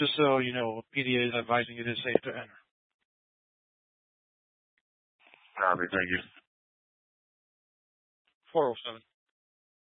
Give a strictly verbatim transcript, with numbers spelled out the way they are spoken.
Just so you know, P D A is advising it is safe to enter. Copy. Thank you. four oh seven.